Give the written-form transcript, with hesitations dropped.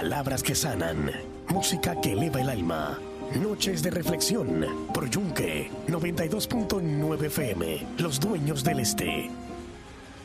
Palabras que sanan, música que eleva el alma. Noches de reflexión por Yunque 92.9 FM, los dueños del este.